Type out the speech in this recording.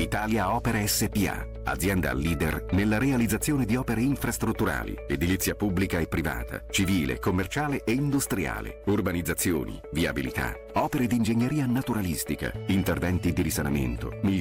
Italia Opere SpA, azienda leader nella realizzazione di opere infrastrutturali, edilizia pubblica e privata, civile, commerciale e industriale, urbanizzazioni, viabilità, opere di ingegneria naturalistica, interventi di risanamento,